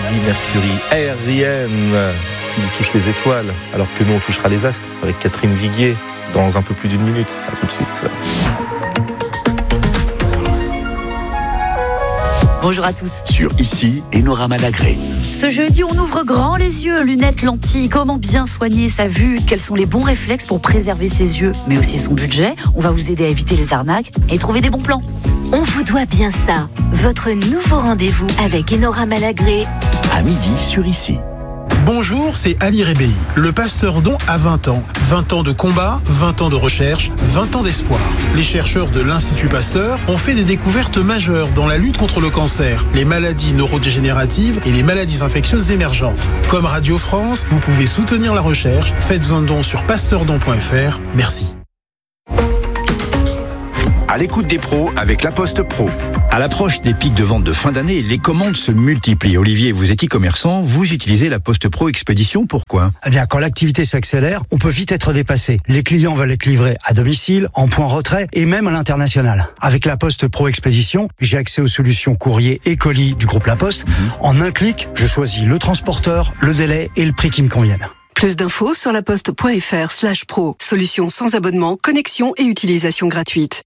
Freddie Mercury, aérienne. Il touche les étoiles, alors que nous on touchera les astres avec Catherine Viguier dans un peu plus d'une minute. À tout de suite. Bonjour à tous. Sur Ici, Enora Malagré. Ce jeudi, on ouvre grand les yeux, lunettes, lentilles. Comment bien soigner sa vue? Quels sont les bons réflexes pour préserver ses yeux, mais aussi son budget? On va vous aider à éviter les arnaques et trouver des bons plans. On vous doit bien ça. Votre nouveau rendez-vous avec Enora Malagré. À midi sur Ici. Bonjour, c'est Ali Rebéi. Le Pasteur Don a 20 ans. 20 ans de combat, 20 ans de recherche, 20 ans d'espoir. Les chercheurs de l'Institut Pasteur ont fait des découvertes majeures dans la lutte contre le cancer, les maladies neurodégénératives et les maladies infectieuses émergentes. Comme Radio France, vous pouvez soutenir la recherche. Faites un don sur pasteurdon.fr. Merci. À l'écoute des pros avec La Poste Pro. À l'approche des pics de vente de fin d'année, les commandes se multiplient. Olivier, vous êtes e-commerçant, vous utilisez La Poste Pro Expédition, pourquoi ? Eh bien, quand l'activité s'accélère, on peut vite être dépassé. Les clients veulent être livrés à domicile, en point retrait et même à l'international. Avec La Poste Pro Expédition, j'ai accès aux solutions courrier et colis du groupe La Poste. En un clic, je choisis le transporteur, le délai et le prix qui me conviennent. Plus d'infos sur laposte.fr/pro. Solution sans abonnement, connexion et utilisation gratuite.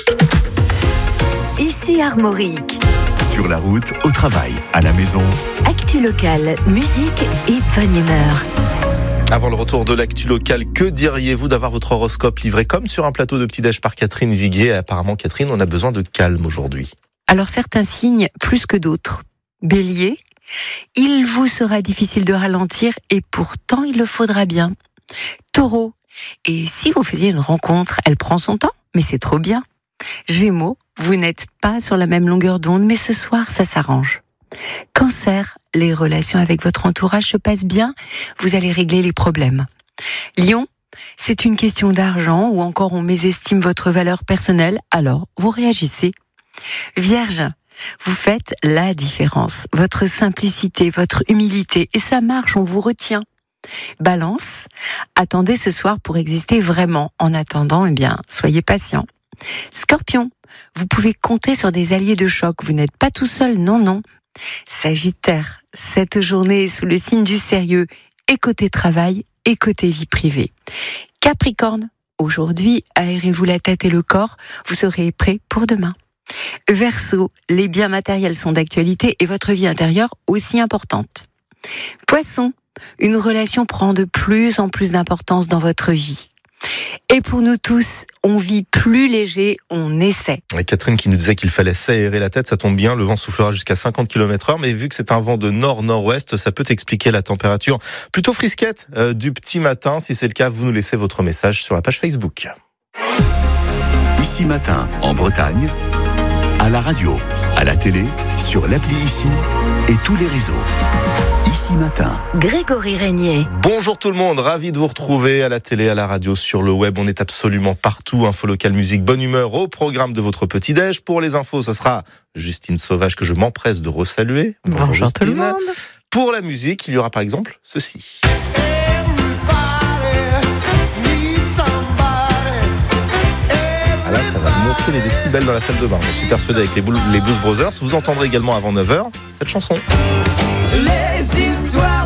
Ici Armorique. Sur la route, au travail, à la maison. Actu locale, musique et bonne humeur. Avant le retour de l'actu locale, que diriez-vous d'avoir votre horoscope livré comme sur un plateau de petit-déj par Catherine Viguier? Apparemment, Catherine, on a besoin de calme aujourd'hui. Alors certains signes plus que d'autres. Bélier, il vous sera difficile de ralentir et pourtant il le faudra bien. Taureau, et si vous faisiez une rencontre, elle prend son temps, mais c'est trop bien. Gémeaux, vous n'êtes pas sur la même longueur d'onde, mais ce soir, ça s'arrange. Cancer, les relations avec votre entourage se passent bien, vous allez régler les problèmes. Lion, c'est une question d'argent ou encore on mésestime votre valeur personnelle, alors vous réagissez. Vierge, vous faites la différence. Votre simplicité, votre humilité, et ça marche, on vous retient. Balance, attendez ce soir pour exister vraiment. En attendant, soyez patient. Scorpion, vous pouvez compter sur des alliés de choc. Vous n'êtes pas tout seul, non. Sagittaire, cette journée est sous le signe du sérieux, et côté travail, et côté vie privée. Capricorne, aujourd'hui, aérez-vous la tête et le corps, vous serez prêt pour demain. Verseau, les biens matériels sont d'actualité et votre vie intérieure aussi importante. Poisson, une relation prend de plus en plus d'importance dans votre vie. Et pour nous tous, on vit plus léger, on essaie. Et Catherine qui nous disait qu'il fallait s'aérer la tête, ça tombe bien, le vent soufflera jusqu'à 50 km/h, mais vu que c'est un vent de nord-nord-ouest, ça peut expliquer la température plutôt frisquette du petit matin. Si c'est le cas, vous nous laissez votre message sur la page Facebook. Ici Matin, en Bretagne, à la radio, à la télé, sur l'appli Ici et tous les réseaux. Ici Matin. Grégory Régnier. Bonjour tout le monde, ravi de vous retrouver à la télé, à la radio, sur le web. On est absolument partout. Info locale, musique, bonne humeur au programme de votre petit-déj. Pour les infos, ça sera Justine Sauvage que je m'empresse de resaluer. Bonjour tout le monde. Pour la musique, il y aura par exemple ceci. Là, ça va monter les décibels dans la salle de bain. Je suis persuadé avec les Blues Brothers. Vous entendrez également avant 9h cette chanson. Les histoires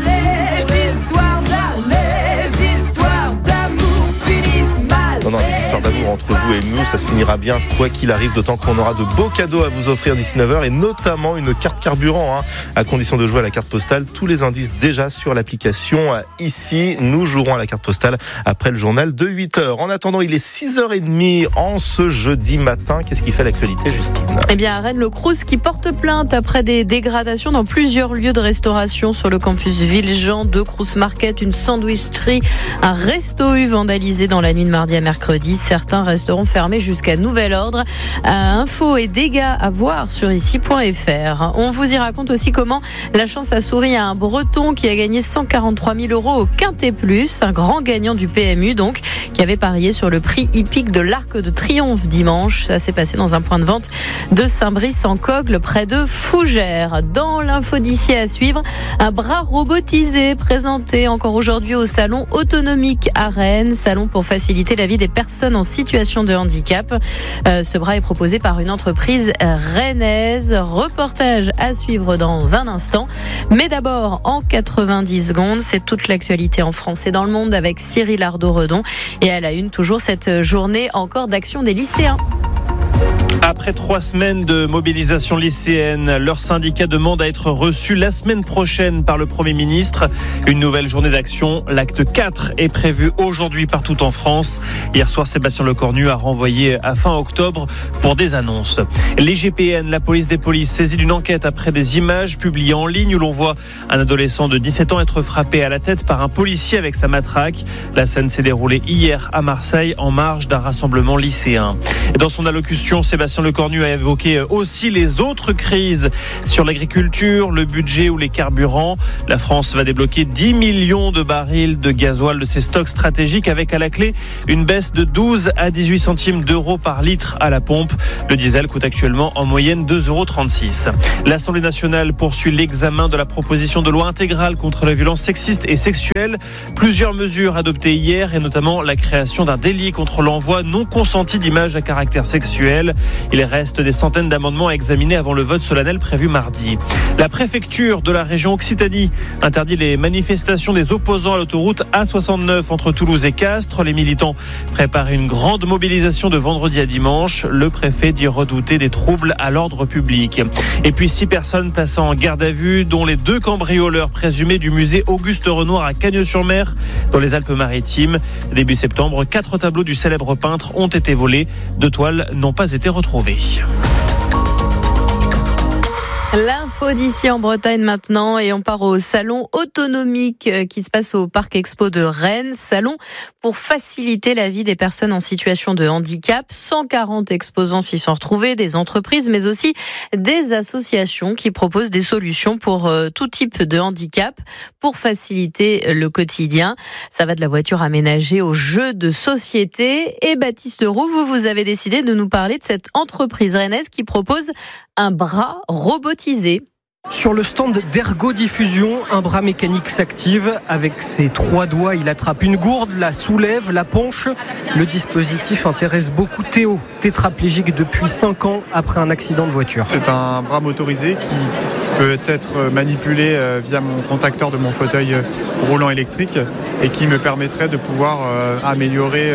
d'amour finissent mal. Non, les histoires d'amour entre vous et nous, ça se finira bien quoi qu'il arrive, d'autant qu'on aura de beaux cadeaux à vous offrir d'ici 9h et notamment une carte carburant, à condition de jouer à la carte postale. Tous les indices déjà sur l'application Ici. Nous jouerons à la carte postale après le journal de 8h. En attendant, il est 6h30 en ce jeudi matin. Qu'est-ce qui fait l'actualité, Justine ? Eh bien, à Rennes, le Crous qui porte plainte après des dégradations dans plusieurs lieux de restauration sur le campus Villejean, 2 Crous Market, une sandwicherie, un resto-u vandalisé dans la nuit de mardi à mercredi. Certains resteront fermés jusqu'à nouvel ordre. Infos et dégâts à voir sur ici.fr. On vous y raconte aussi comment la chance a souri à un Breton qui a gagné 143 000 € au Quintet Plus, un grand gagnant du PMU donc, qui avait parié sur le prix hippique de l'Arc de Triomphe dimanche. Ça s'est passé dans un point de vente de Saint-Brice-en-Cogle, près de Fougères. Dans l'info d'ici à suivre, un bras robotisé présenté encore aujourd'hui au salon autonomique à Rennes, salon pour faciliter la vie des personnes en situation de handicap. Ce bras est proposé par une entreprise rennaise. Reportage à suivre dans un instant. Mais d'abord, en 90 secondes, c'est toute l'actualité en France et dans le monde avec Cyril Ardo-Redon. Et à la une, toujours cette journée encore d'action des lycéens. Après 3 semaines de mobilisation lycéenne, leur syndicat demande à être reçu la semaine prochaine par le Premier ministre. Une nouvelle journée d'action, l'acte 4, est prévu aujourd'hui partout en France. Hier soir, Sébastien Lecornu a renvoyé à fin octobre pour des annonces. Les GPN, la police des polices, saisit d'une enquête après des images publiées en ligne où l'on voit un adolescent de 17 ans être frappé à la tête par un policier avec sa matraque. La scène s'est déroulée hier à Marseille en marge d'un rassemblement lycéen. Dans son allocution, Sébastien Lecornu a évoqué aussi les autres crises sur l'agriculture, le budget ou les carburants. La France va débloquer 10 millions de barils de gasoil de ses stocks stratégiques avec à la clé une baisse de 12 à 18 centimes d'euros par litre à la pompe. Le diesel coûte actuellement en moyenne 2,36 €. L'Assemblée nationale poursuit l'examen de la proposition de loi intégrale contre la violence sexiste et sexuelle. Plusieurs mesures adoptées hier et notamment la création d'un délit contre l'envoi non consenti d'images à caractère sexuel. Il reste des centaines d'amendements à examiner avant le vote solennel prévu mardi. La préfecture de la région Occitanie interdit les manifestations des opposants à l'autoroute A69 entre Toulouse et Castres. Les militants préparent une grande mobilisation de vendredi à dimanche. Le préfet dit redouter des troubles à l'ordre public. Et puis 6 personnes placées en garde à vue, dont les 2 cambrioleurs présumés du musée Auguste Renoir à Cagnes-sur-Mer, dans les Alpes-Maritimes. Début septembre, 4 tableaux du célèbre peintre ont été volés. 2 toiles n'ont pas été retrouvées. L'info d'ici en Bretagne maintenant et on part au salon autonomique qui se passe au Parc Expo de Rennes. Salon pour faciliter la vie des personnes en situation de handicap. 140 exposants s'y sont retrouvés, des entreprises mais aussi des associations qui proposent des solutions pour tout type de handicap pour faciliter le quotidien. Ça va de la voiture aménagée aux jeux de société. Et Baptiste Roux, vous avez décidé de nous parler de cette entreprise rennaise qui propose un bras robotisé. Sur le stand d'Ergo Diffusion, un bras mécanique s'active. Avec ses 3 doigts, il attrape une gourde, la soulève, la penche. Le dispositif intéresse beaucoup Théo, tétraplégique depuis 5 ans après un accident de voiture. C'est un bras motorisé qui peut être manipulé via mon contacteur de mon fauteuil roulant électrique et qui me permettrait de pouvoir améliorer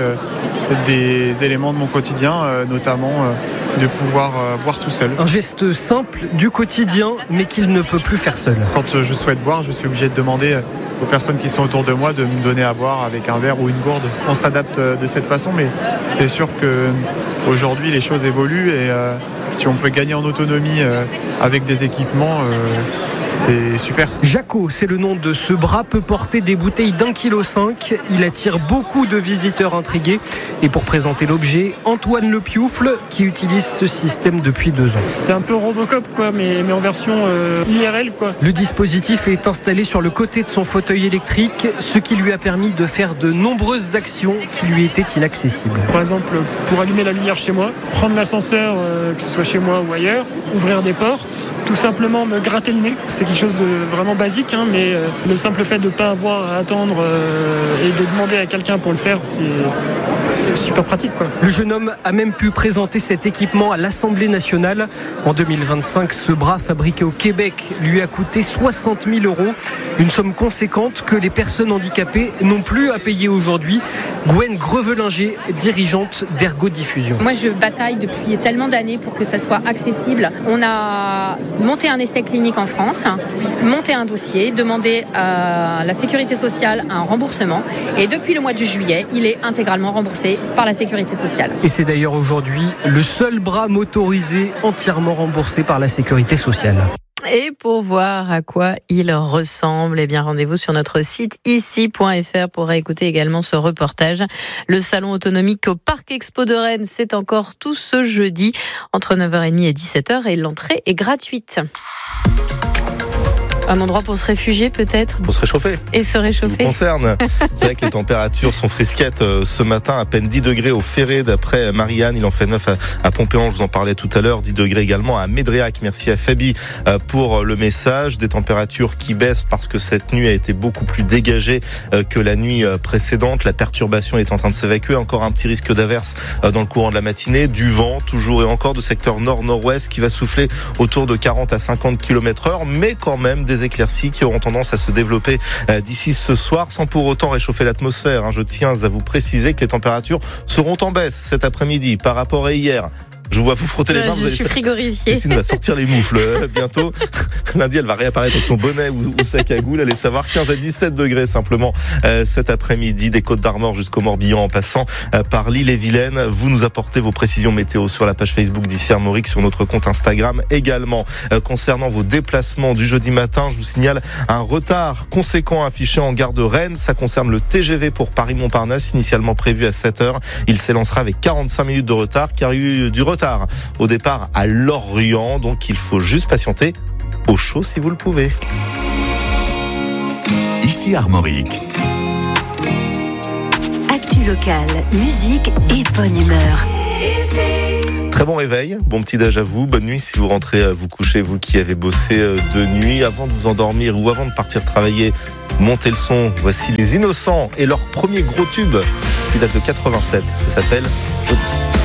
des éléments de mon quotidien, notamment de pouvoir boire tout seul. Un geste simple du quotidien, mais qu'il ne peut plus faire seul. Quand je souhaite boire, je suis obligé de demander aux personnes qui sont autour de moi de me donner à boire avec un verre ou une gourde. On s'adapte de cette façon, mais c'est sûr qu'aujourd'hui les choses évoluent et si on peut gagner en autonomie avec des équipements, c'est super. Jaco, c'est le nom de ce bras, peut porter des bouteilles d'1,5 kg. Il attire beaucoup de visiteurs intrigués. Et pour présenter l'objet, Antoine Le Pioufle, qui utilise ce système depuis 2 ans. C'est un peu Robocop, quoi, mais en version IRL, quoi. Le dispositif est installé sur le côté de son fauteuil électrique, ce qui lui a permis de faire de nombreuses actions qui lui étaient inaccessibles. Par exemple, pour allumer la lumière chez moi, prendre l'ascenseur, que ce soit chez moi ou ailleurs, ouvrir des portes, tout simplement me gratter le nez. C'est quelque chose de vraiment basique, mais le simple fait de ne pas avoir à attendre et de demander à quelqu'un pour le faire, c'est super pratique, quoi. Le jeune homme a même pu présenter cet équipement à l'Assemblée nationale. En 2025, ce bras fabriqué au Québec lui a coûté 60 000 €. Une somme conséquente que les personnes handicapées n'ont plus à payer aujourd'hui. Gwen Grevelinger, dirigeante d'Ergo Diffusion. Moi, je bataille depuis tellement d'années pour que ça soit accessible. On a monté un essai clinique en France, monté un dossier, demandé à la Sécurité sociale un remboursement. Et depuis le mois de juillet, il est intégralement remboursé par la Sécurité sociale. Et c'est d'ailleurs aujourd'hui le seul bras motorisé entièrement remboursé par la Sécurité sociale. Et pour voir à quoi il ressemble, eh bien rendez-vous sur notre site ici.fr pour écouter également ce reportage. Le salon autonomique au Parc Expo de Rennes, c'est encore tout ce jeudi entre 9h30 et 17h et l'entrée est gratuite. Un endroit pour se réfugier peut-être. Pour se réchauffer. Et se réchauffer. Qui vous concerne. C'est vrai que les températures sont frisquettes ce matin, à peine 10 degrés au Ferré d'après Marianne. Il en fait 9 à Pompéan, je vous en parlais tout à l'heure. 10 degrés également à Médréac. Merci à Fabi pour le message. Des températures qui baissent parce que cette nuit a été beaucoup plus dégagée que la nuit précédente. La perturbation est en train de s'évacuer. Encore un petit risque d'averse dans le courant de la matinée. Du vent, toujours et encore, de secteur nord-nord-ouest qui va souffler autour de 40 à 50 km/h, mais quand même des éclaircies qui auront tendance à se développer d'ici ce soir, sans pour autant réchauffer l'atmosphère. Je tiens à vous préciser que les températures seront en baisse cet après-midi par rapport à hier. Je vous vois vous frotter les mains. Je suis frigorifiée. Christine va sortir les moufles bientôt. Lundi, elle va réapparaître avec son bonnet ou sa cagoule. Allez savoir, 15 à 17 degrés simplement cet après-midi, des Côtes d'Armor jusqu'au Morbihan en passant par l'Ille-et-Vilaine. Vous nous apportez vos précisions météo sur la page Facebook d'Ici Armorique, sur notre compte Instagram également. Concernant vos déplacements du jeudi matin, je vous signale un retard conséquent affiché en gare de Rennes. Ça concerne le TGV pour Paris-Montparnasse, initialement prévu à 7h. Il s'élancera avec 45 minutes de retard car il y a eu du retard au départ à Lorient, donc il faut juste patienter au chaud si vous le pouvez. Ici Armorique. Actu locale, musique et bonne humeur. Très bon réveil, bon petit déj à vous, bonne nuit si vous rentrez vous coucher, vous qui avez bossé de nuit. Avant de vous endormir ou avant de partir travailler, montez le son. Voici Les Innocents et leur premier gros tube qui date de 87, ça s'appelle Jeudi.